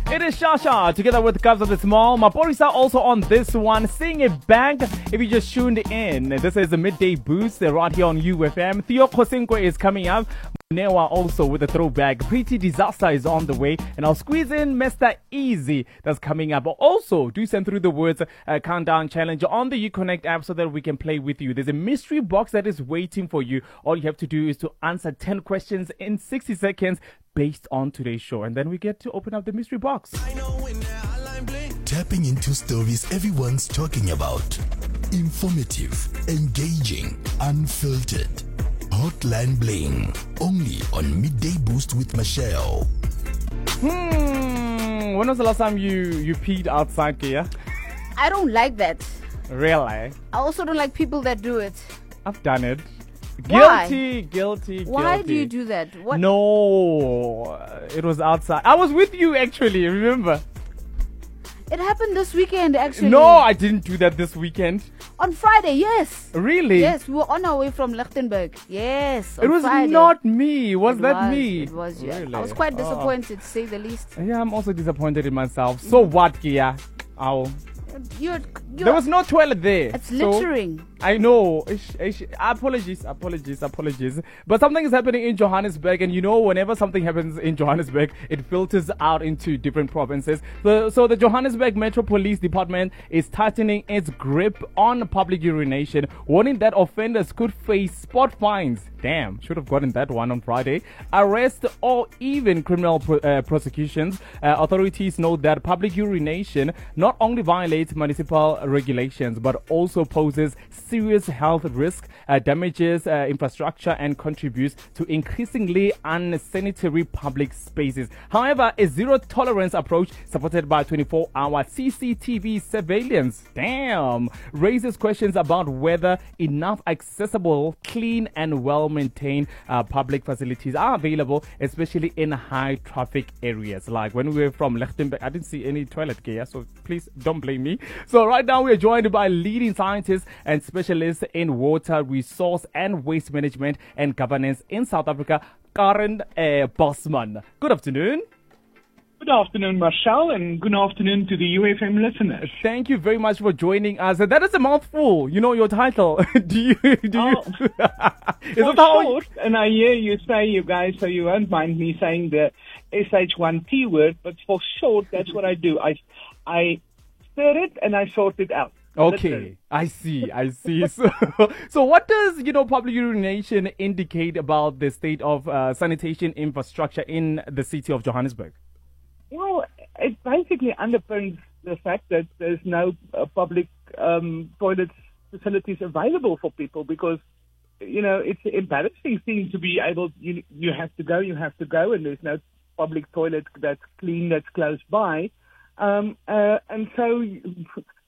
It is Shasha together with Cubs of the Small. Maporisa also on this one. Seeing it back if you just tuned in. This is the midday boost right here on UFM. Theo Kosinko is coming up. Newa also with a throwback. Pretty Disaster is on the way. And I'll squeeze in Mr. Easy that's coming up. Also, do send through the words countdown challenge on the UConnect app so that we can play with you. There's a mystery box that is waiting for you. All you have to do is to answer 10 questions in 60 seconds based on today's show. And then we get to open up the mystery box. Tapping into stories everyone's talking about. Informative, engaging, unfiltered. Hotline Bling. Only on Midday Boost with Michelle. When was the last time you peed outside, Kia? I don't like that. Really? I also don't like people that do it. I've done it. Why? Guilty. Why do you do that? What? No, it was outside. I was with you actually, remember? It happened this weekend actually. No, I didn't do that this weekend. On Friday, yes. Really? Yes, we were on our way from Lichtenberg. Yes, on It was Friday. not me. Was that me? It was you. Really? I was quite disappointed, to say the least. Yeah, I'm also disappointed in myself. So what, Kia? You're, There was no toilet there. It's so littering. I know. Apologies. But something is happening in Johannesburg, and you know, whenever something happens in Johannesburg, it filters out into different provinces. So the Johannesburg Metro Police Department is tightening its grip on public urination, warning that offenders could face spot fines. Damn, should have gotten that one on Friday. Arrest or even criminal prosecutions. Authorities note that public urination not only violates municipal regulations, but also poses serious health risk, damages infrastructure, and contributes to increasingly unsanitary public spaces. However, a zero-tolerance approach supported by 24-hour CCTV surveillance, raises questions about whether enough accessible, clean, and well-maintained public facilities are available, especially in high-traffic areas. Like when we were from Lichtenberg, I didn't see any toilet gear, so please don't blame me. So right now we are joined by leading scientists and specialists in water resource and waste management and governance in South Africa, Karen Bosman. Good afternoon. Good afternoon, Marshall, and good afternoon to the UFM listeners. Thank you very much for joining us. That is a mouthful. You know your title. do you? Is For short, and I hear you say, you guys, so you won't mind me saying the SH1T word, but for short, that's what I do. I stir it and I sort it out. Okay, Literally. I see. So what does, public urination indicate about the state of sanitation infrastructure in the city of Johannesburg? Well, it basically underpins the fact that there's no public toilet facilities available for people because, it's an embarrassing thing to be able, you have to go, and there's no public toilet that's clean, that's close by. And so